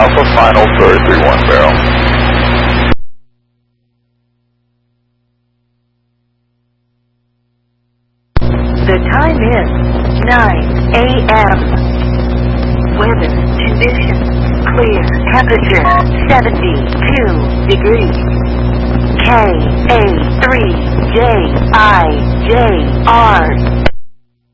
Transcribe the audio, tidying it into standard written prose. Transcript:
Alpha final for 31 barrel. The time is 9 a.m. Weather conditions clear. Temperature 72 degrees. KA3JIJR